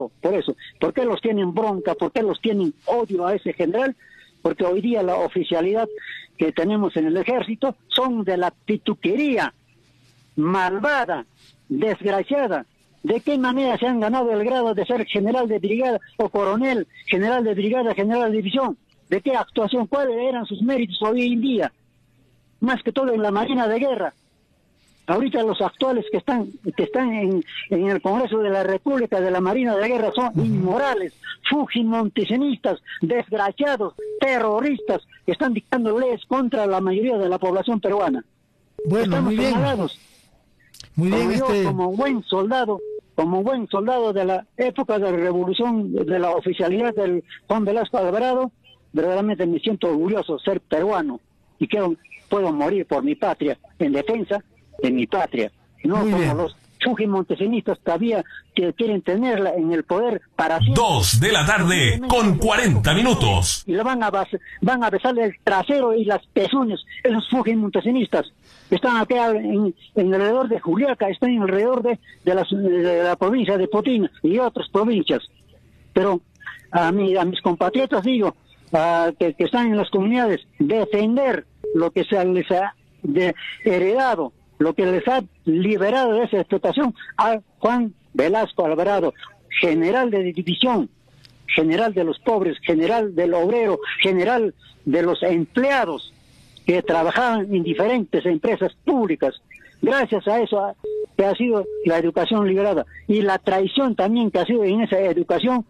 Por eso, ¿por qué los tienen bronca? ¿Por qué los tienen odio a ese general? Porque hoy día la oficialidad que tenemos en el ejército son de la pituquería, malvada, desgraciada. ¿De qué manera se han ganado el grado de ser general de brigada o coronel, general de brigada, general de división? ¿De qué actuación? ¿Cuáles eran sus méritos hoy en día? Más que todo en la Marina de Guerra. Ahorita los actuales que están en el Congreso de la República de la Marina de Guerra son inmorales, fujimontesinistas, desgraciados, terroristas, que están dictando leyes contra la mayoría de la población peruana. Bueno, estamos muy bien. Señalados. Muy bien, Yo, como buen soldado de la época de la revolución, de la oficialidad del Juan Velasco Alvarado, verdaderamente me siento orgulloso de ser peruano y que puedo morir por mi patria, en defensa de mi patria, no muy como bien. los fujimontesinistas todavía que quieren tenerla en el poder para siempre. 2 de la tarde con 40 minutos. Y le van a besarle el trasero y las pezuñas, esos fujimontesinistas. Están acá en alrededor de Juliaca, están alrededor de la provincia de Potín y otras provincias. Pero a mis compatriotas digo, que están en las comunidades, defender lo que se les ha heredado, lo que les ha liberado de esa explotación a Juan Velasco Alvarado, general de división, general de los pobres, general del obrero, general de los empleados que trabajaban en diferentes empresas públicas. Gracias a eso que ha sido la educación liberada y la traición también que ha sido en esa educación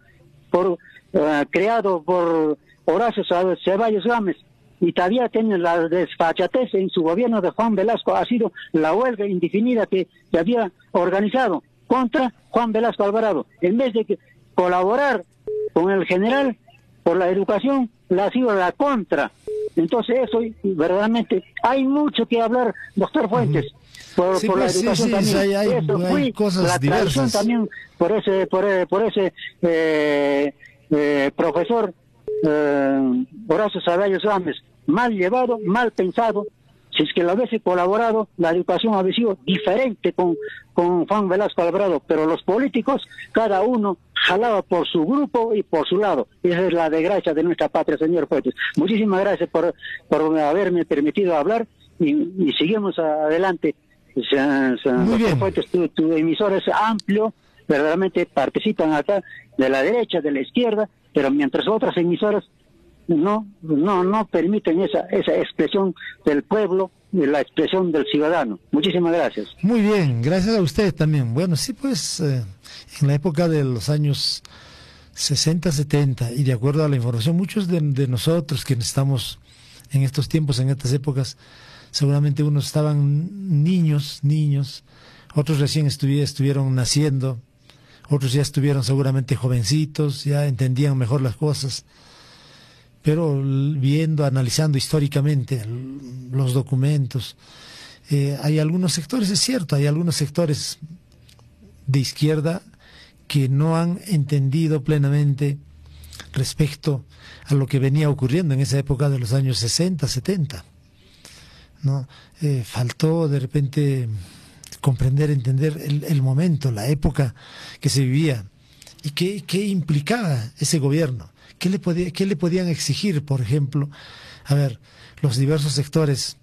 creado por Horacio Ceballos Gámez, y todavía tiene la desfachatez en su gobierno de Juan Velasco. Ha sido la huelga indefinida que se había organizado contra Juan Velasco Alvarado. En vez de colaborar con el general por la educación, la ha sido la contra. Entonces eso verdaderamente hay mucho que hablar, doctor Fuentes, por la educación también. Hay cosas la traición diversas también por ese profesor Horacio Ceballos Gámez, mal llevado, mal pensado. Si es que lo hubiese colaborado, la educación habría sido diferente con Juan Velasco Alvarado, pero los políticos, cada uno jalaba por su grupo y por su lado. Esa es la desgracia de nuestra patria, señor Fuentes. Muchísimas gracias por haberme permitido hablar y seguimos adelante. Muy bien. Fuentes, tu emisor es amplio, verdaderamente participan acá de la derecha, de la izquierda, pero mientras otras emisoras no permiten esa expresión del pueblo y la expresión del ciudadano. Muchísimas gracias. Muy bien, gracias a usted también. Bueno, sí, pues en la época de los años 60, 70, y de acuerdo a la información, muchos de nosotros quienes estamos en estos tiempos, en estas épocas, seguramente unos estaban niños, otros recién estuvieron naciendo, otros ya estuvieron seguramente jovencitos, ya entendían mejor las cosas. Pero viendo, analizando históricamente los documentos, hay algunos sectores, es cierto, hay algunos sectores de izquierda que no han entendido plenamente respecto a lo que venía ocurriendo en esa época de los años 60, 70. ¿No? Faltó de repente comprender, entender el momento, la época que se vivía y qué implicaba ese gobierno. ¿Qué le podían exigir, por ejemplo, a ver, los diversos sectores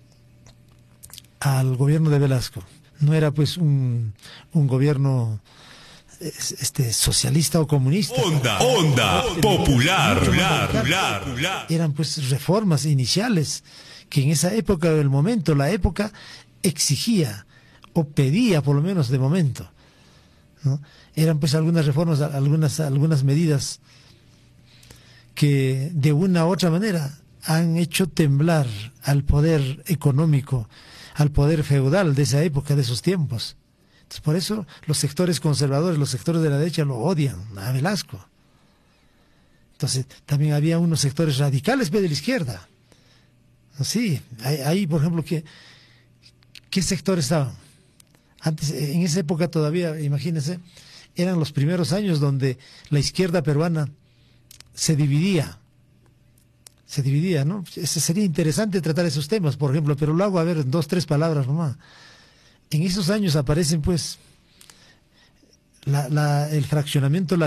al gobierno de Velasco? No era pues un gobierno socialista o comunista. Onda popular. Eran pues reformas iniciales que en esa época del momento, la época exigía o pedía por lo menos de momento, ¿no? Eran pues algunas reformas, algunas medidas que de una u otra manera han hecho temblar al poder económico, al poder feudal de esa época, de esos tiempos. Entonces, por eso los sectores conservadores, los sectores de la derecha lo odian a Velasco. Entonces, también había unos sectores radicales de la izquierda. Sí, ahí, por ejemplo, ¿qué sectores estaban? Antes, en esa época todavía, imagínense, eran los primeros años donde la izquierda peruana se dividía, ¿no? Sería interesante tratar esos temas, por ejemplo, pero lo hago a ver en 2, 3 palabras nomás. En esos años aparecen, pues, el fraccionamiento